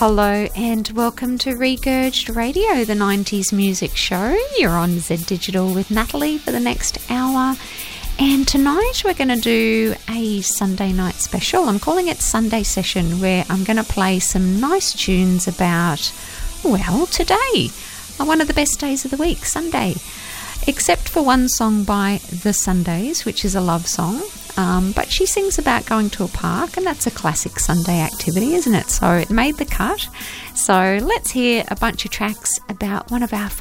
Hello and welcome to Regurged Radio, the 90s music show. You're on Z Digital with Natalie for the next hour. And tonight we're going to do a Sunday night special. I'm calling it Sunday Session, where I'm going to play some nice tunes about, well, today. One of the best days of the week, Sunday. Except for one song by The Sundays, which is a love song. But she sings about going to a park, and that's a classic Sunday activity, isn't it? So it made the cut. So let's hear a bunch of tracks about one of our